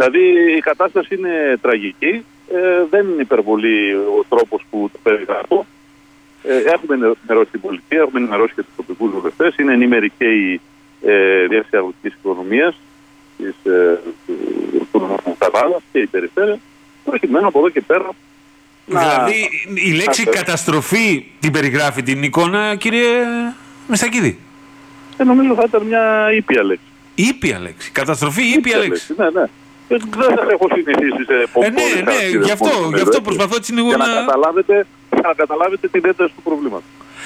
Δηλαδή η κατάσταση είναι τραγική, δεν είναι υπερβολή ο τρόπος που το περιγράφω. Έχουμε ενημερώσει την πολιτεία, έχουμε ενημερώσει και τους τοπικούς βουλευτές, είναι ενήμεροι και η Διεύθυνση Αγροτικής Οικονομίας του νομού Καβάλας και η περιφέρεια, προκειμένου από εδώ και πέρα. Δηλαδή η λέξη καταστροφή την περιγράφει την εικόνα, κύριε Μιστακίδη? Νομίζω θα ήταν μια ήπια λέξη. Ήπια λέξη. Καταστροφή, ήπια λέξη. Ναι. Δεν θα έχω συνηθίσει σε ποπόδες. Ναι, γι' αυτό προσπαθώ έτσι λίγο για να καταλάβετε την ένταση του προβλήματος.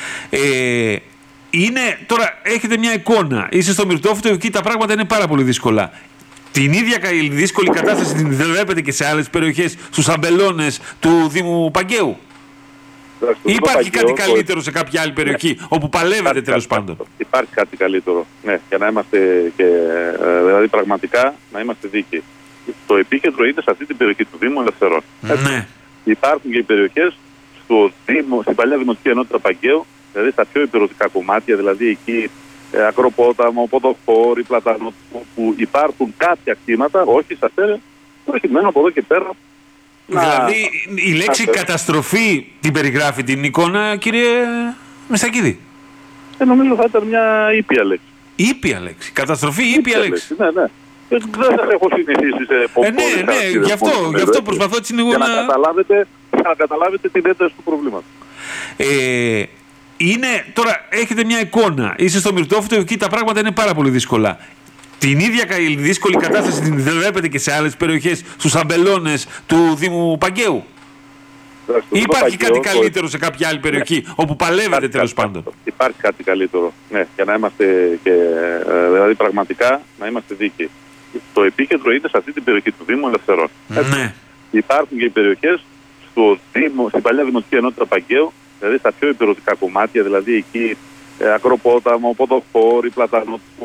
Τώρα έχετε μια εικόνα, είστε στο Μυρτόφυτο, εκεί τα πράγματα είναι πάρα πολύ δύσκολα. Την ίδια δύσκολη κατάσταση την βλέπετε και σε άλλες περιοχές, στους αμπελώνες του Δήμου Παγκαίου? Ή υπάρχει κάτι καλύτερο σε κάποια άλλη περιοχή, όπου παλεύετε τέλος πάντων? Υπάρχει κάτι καλύτερο, ναι, για να είμαστε δηλαδή πραγματικά να είμαστε δίκαιοι. Το επίκεντρο είναι σε αυτή την περιοχή του Δήμου Ελευθερών. Ναι. Υπάρχουν και οι περιοχές στην παλιά Δημοτική Ενότητα Παγκαίου, δηλαδή στα πιο υπηρετικά κομμάτια, δηλαδή εκεί Ακροπόταμο, Ποδοφόρη, Πλατανό, που υπάρχουν κάποια κτήματα, όχι στα αστέρια, προκειμένου από εδώ και πέρα. Δηλαδή η λέξη καταστροφή την περιγράφει την εικόνα, κύριε Μιστακίδη? Νομίζω θα ήταν μια ήπια λέξη. Ήπια λέξη. Καταστροφή, ήπια λέξη. Ναι. Δεν θα έχω συνηθίσει σε ποπόδες. Ναι, γι' αυτό προσπαθώ έτσι λίγο για να καταλάβετε την ένταση του προβλήματος. Τώρα έχετε μια εικόνα, είστε στο Μυρτόφυτο, εκεί τα πράγματα είναι πάρα πολύ δύσκολα. Την ίδια δύσκολη κατάσταση την βλέπετε και σε άλλες περιοχές, στους αμπελώνες του Δήμου Παγκαίου? Ή υπάρχει κάτι καλύτερο σε κάποια άλλη περιοχή, όπου παλεύετε τέλος πάντων? Υπάρχει κάτι καλύτερο, ναι, για να είμαστε και δηλαδή πραγματικά να είμαστε δίκαιοι. Το επίκεντρο είναι σε αυτή την περιοχή του Δήμου Ελευθερών. Ναι. Υπάρχουν και οι περιοχές στην παλιά Δημοτική Ενότητα Παγκαίου, δηλαδή στα πιο υπηρετικά κομμάτια, δηλαδή εκεί Ακροπόταμο, Ποδοφόρη, Πλατανό,